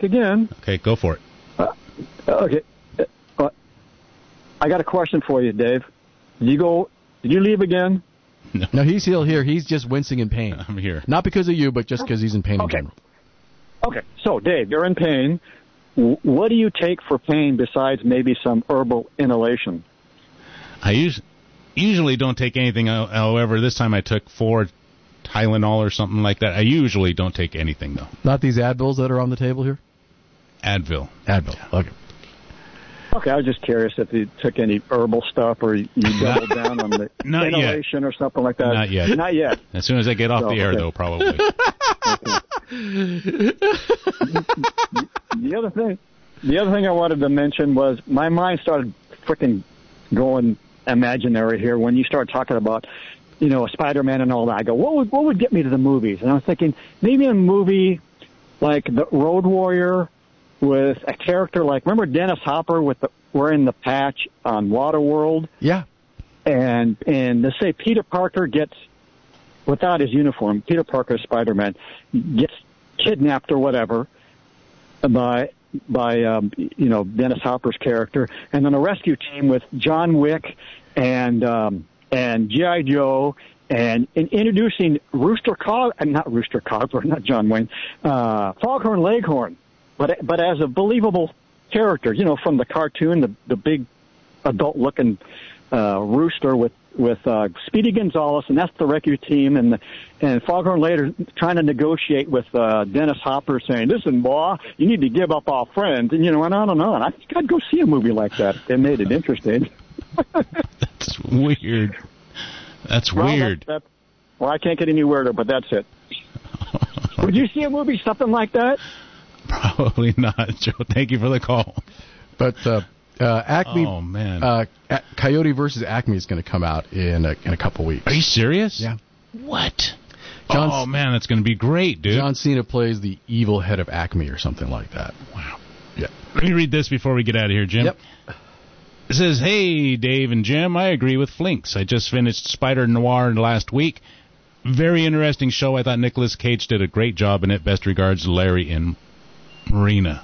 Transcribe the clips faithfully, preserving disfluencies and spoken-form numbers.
again. Okay, go for it. Uh, okay. Uh, I got a question for you, Dave. Did you go? Did you leave again? No, no he's still here. He's just wincing in pain. I'm here. Not because of you, but just because he's in pain okay. in general. Okay. So, Dave, you're in pain. What do you take for pain besides maybe some herbal inhalation? I us- usually don't take anything. However, this time I took four Tylenol or something like that. I usually don't take anything, though. Not these Advils that are on the table here? Advil. Advil. Okay. Okay, I was just curious if you took any herbal stuff or you doubled down on the Not inhalation yet. or something like that. Not yet. Not yet. As soon as I get off So, the air, okay. though, probably. The other thing, the other thing I wanted to mention was my mind started freaking going imaginary here when you started talking about, you know, Spider-Man and all that. I go, what would what would get me to the movies? And I was thinking maybe a movie like The Road Warrior with a character like, remember Dennis Hopper with the wearing the patch on Waterworld? Yeah. And and let's say Peter Parker gets, without his uniform, Peter Parker, Spider-Man, gets kidnapped or whatever by by um, you know Dennis Hopper's character, and then a rescue team with John Wick and um, and G I. Joe, and in introducing Rooster Cog, uh, not Rooster Cogburn, not John Wayne, uh, Foghorn Leghorn, but but as a believable character, you know, from the cartoon, the the big adult-looking uh, rooster with with uh, Speedy Gonzalez, and that's the rescue team, and the, and Foghorn later trying to negotiate with uh, Dennis Hopper, saying, "Listen, boy, you need to give up our friends," and you know, and on and on. I think I'd go see a movie like that. They made it interesting. That's weird. That's well, weird. That, that, well, I can't get any weirder, but that's it. Would you see a movie something like that? Probably not, Joe. Thank you for the call. But uh, uh, Acme, oh man, uh, A- Coyote versus Acme is going to come out in a, in a couple weeks. Are you serious? Yeah. What? John, oh man, that's going to be great, dude. John Cena plays the evil head of Acme or something like that. Wow. Yeah. Let me read this before we get out of here, Jim. Yep. It says, "Hey, Dave and Jim, I agree with Flinks. I just finished Spider Noir last week. Very interesting show. I thought Nicolas Cage did a great job in it. Best regards, Larry and Marina."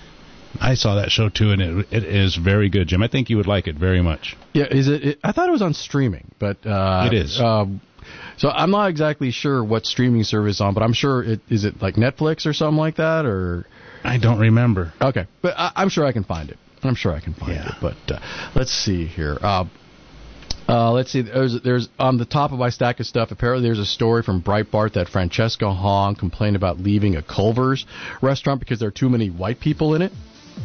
I saw that show too, and it it is very good, Jim. I think you would like it very much. Yeah, is it? it I thought it was on streaming, but uh, it is. Um, so I'm not exactly sure what streaming service on, but I'm sure it is it like Netflix or something like that, or I don't remember. Okay, but I, I'm sure I can find it. I'm sure I can find Yeah. it. But uh, let's see here. Uh, uh, let's see. There's, there's on the top of my stack of stuff. Apparently, there's a story from Breitbart that Francesca Hong complained about leaving a Culver's restaurant because there are too many white people in it.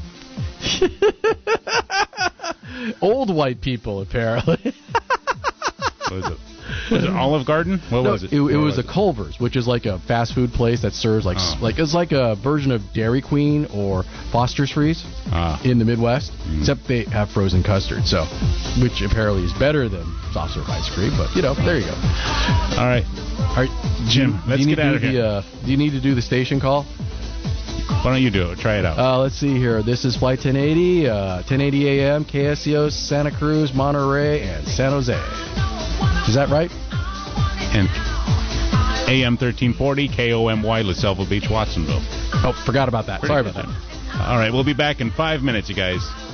Old white people, apparently. What was it? Was it Olive Garden? What no, was it? It, it what was, was a it? Culver's, which is like a fast food place that serves like Oh. like it's like a version of Dairy Queen or Foster's Freeze Ah. in the Midwest, Mm. except they have frozen custard, so which apparently is better than soft serve ice cream. But you know, there you go. All right, All right, Jim, do let's you need get to out do of here. the, uh, do you need to do the station call? Why don't you do it? Try it out. Uh, let's see here. This is Flight ten eighty, uh, ten eighty A M, K S C O, Santa Cruz, Monterey, and San Jose. Is that right? And A M thirteen forty, K O M Y, La Selva Beach, Watsonville. Oh, forgot about that. Sorry about that. All right, we'll be back in five minutes, you guys.